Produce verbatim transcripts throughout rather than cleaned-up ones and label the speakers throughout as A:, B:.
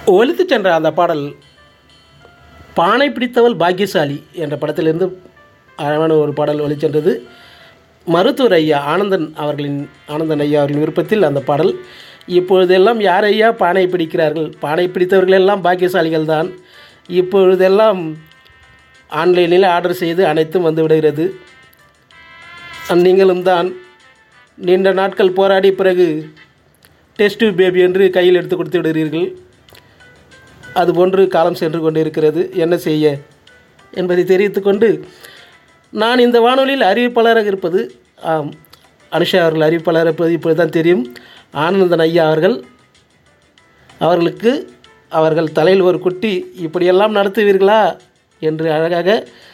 A: ஒலித்துச் சென்ற அந்த பாடல் பானை பிடித்தவள் பாக்கியசாலி என்ற படத்திலிருந்து அழகான ஒரு பாடல் ஒலிச்சென்றது. மருத்துவர் ஐயா ஆனந்தன் அவர்களின் ஆனந்தன் ஐயா அவர்களின் விருப்பத்தில் அந்த பாடல். இப்பொழுதெல்லாம் யார் ஐயா பானை பிடிக்கிறார்கள்? பானை பிடித்தவர்கள் எல்லாம் பாக்கியசாலிகள் தான். இப்பொழுதெல்லாம் ஆன்லைனில் ஆர்டர் செய்து அனைத்தும் வந்து விடுகிறது. நீங்களும் தான் நீண்ட நாட்கள் போராடி பிறகு டெஸ்ட் பேபி என்று கையில் எடுத்து கொடுத்து விடுகிறீர்கள். அதுபோன்று காலம் சென்று கொண்டு இருக்கிறது. என்ன செய்ய என்பதை தெரிவித்துக்கொண்டு, நான் இந்த வானொலியில் அறிவிப்பாளராக இருப்பது, ஆம், அனுஷா அவர்கள் அறிவிப்பாளராக இருப்பது இப்போது தான் தெரியும். ஆனந்தன் ஐயா அவர்கள் அவர்களுக்கு அவர்கள் தலையில் ஒரு குட்டி இப்படியெல்லாம் நடத்துவீர்களா என்று அழகாக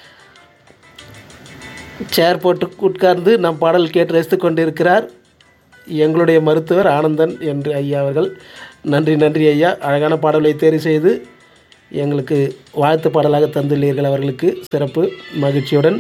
A: சேர் போட்டு உட்கார்ந்து நம் பாடல் கேட்டு ரசித்து கொண்டிருக்கிறார் எங்களுடைய மருத்துவர் ஆனந்தன் என்று ஐயா அவர்கள். நன்றி நன்றி ஐயா, அழகான பாடலை தேர்வு செய்து எங்களுக்கு வாழ்த்து பாடலாக தந்துள்ளீர்கள். அவர்களுக்கு சிறப்பு மகிழ்ச்சியுடன்.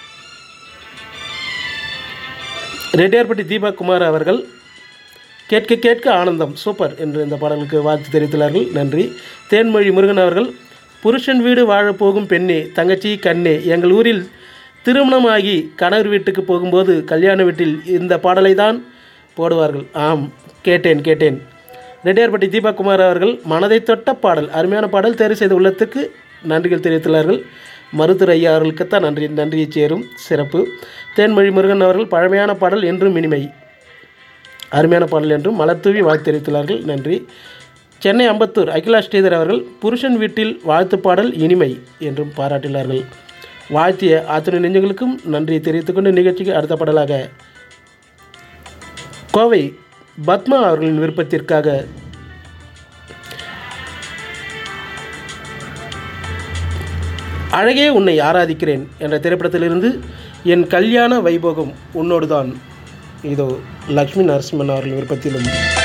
A: ரெட்டியார்பட்டி தீபக் குமார் அவர்கள் கேட்க கேட்க ஆனந்தம் சூப்பர் என்று இந்த பாடலுக்கு வாழ்த்து தெரிவித்துள்ளார்கள். நன்றி. தேன்மொழி முருகன் அவர்கள், புருஷன் வீடு வாழப்போகும் பெண்ணே தங்கச்சி கண்ணே, எங்கள் ஊரில் திருமணமாகி கணவர் வீட்டுக்கு போகும்போது கல்யாண வீட்டில் இந்த பாடலை தான் போடுவார்கள். ஆம், கேட்டேன் கேட்டேன். ரெட்டியார்பட்டி தீபக் குமார் அவர்கள் மனதை தொட்ட பாடல், அருமையான பாடல் தேர்வு செய்த உள்ளத்துக்கு நன்றிகள் தெரிவித்துள்ளார்கள். மருத்துவர் ஐயா அவர்களுக்குத்தான் நன்றி நன்றியை சேரும். சிறப்பு. தேன்மொழி முருகன் அவர்கள் பழமையான பாடல் என்றும் இனிமை, அருமையான பாடல் என்றும் மலர்தூவி வாழ்த்து தெரிவித்துள்ளார்கள். நன்றி. சென்னை அம்பத்தூர் அகிலா ஸ்ரீதர் அவர்கள் புருஷன் வீட்டில் வாழ்த்து பாடல் இனிமை என்றும் பாராட்டினார்கள். வாழ்த்திய அத்துணை நெஞ்சங்களுக்கும் நன்றியை தெரிவித்துக்கொண்டு நிகழ்ச்சிக்கு அடுத்த பாடலாக கோவை பத்மா அவர்களின் விருப்பத்திற்காக அழகே உன்னை ஆராதிக்கிறேன் என்ற திரைப்படத்திலிருந்து என் கல்யாண வைபோகம் உன்னோடுதான், இதோ லக்ஷ்மி நரசிம்மன் அவர்களின் விருப்பத்திலும்